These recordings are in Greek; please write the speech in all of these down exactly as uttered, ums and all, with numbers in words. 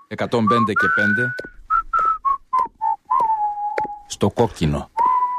εκατόν πέντε και πέντε στο κόκκινο.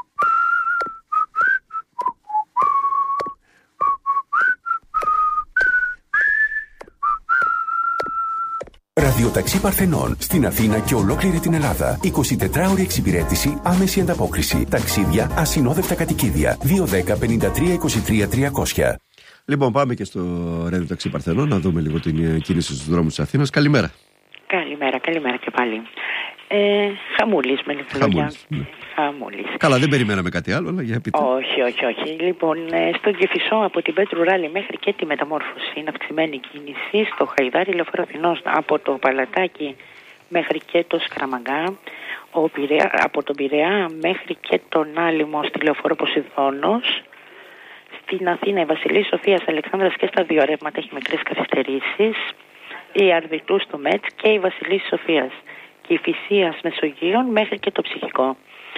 Ραδιοταξί Παρθενών στην Αθήνα και ολόκληρη την Ελλάδα. εικοσιτετράωρη εξυπηρέτηση, άμεση ανταπόκριση. Ταξίδια, ασυνόδευτα κατοικίδια. δύο δέκα πενήντα τρία είκοσι τρία τριακόσια. Λοιπόν, πάμε και στο Ραδιοταξί Παρθενών να δούμε λίγο την κίνηση στους δρόμους της Αθήνας. Καλημέρα. Καλημέρα, καλημέρα και πάλι. Ε, χαμούλης με λίγα λόγια. Ναι. Χαμούλης. Καλά, δεν περιμέναμε κάτι άλλο, αλλά για πείτε. Όχι, όχι, όχι. Λοιπόν, στον Κηφισό από την Πέτρου Ράλη μέχρι και τη Μεταμόρφωση είναι αυξημένη κίνηση. Στο Χαϊδάρι, Λεωφόρο Αθηνών από το Παλατάκι μέχρι και το Σκραμαγκά. Ο Πειραιά, από τον Πειραιά μέχρι και τον Άλυμο στη Λεωφόρο Ποσειδώνος. Στην Αθήνα η Βασιλής Σοφίας Αλεξάνδρας και στα δύο ρεύματα έχει μικρές καθυστερήσεις. Η Αρδιτού στο ΜΕΤ και η Βασιλής Σοφίας. Και η Φυσίας Μεσογείων μέχρι και το Ψυχικό.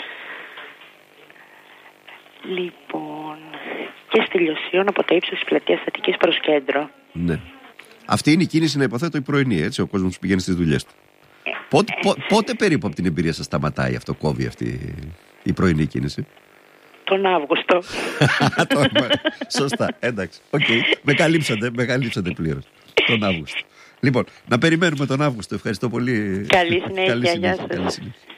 Λοιπόν, και στη Λιωσίων από το ύψος της πλατείας Αττικής προς κέντρο. Ναι. Αυτή είναι η κίνηση, να υποθέτω, η πρωινή, έτσι, ο κόσμος πηγαίνει στις δουλειές του. Ε, πότε, ε, πό, πότε περίπου από την εμπειρία σας σταματάει αυτό, κόβει αυτή η πρωινή κίνηση? Τον Αύγουστο. Σωστά, εντάξει. Okay. Με καλύψατε, με καλύψατε πλήρως. Τον Αύγουστο. Λοιπόν, να περιμένουμε τον Αύγουστο. Ευχαριστώ πολύ. Καλή συνέχεια. Καλή συνέχεια.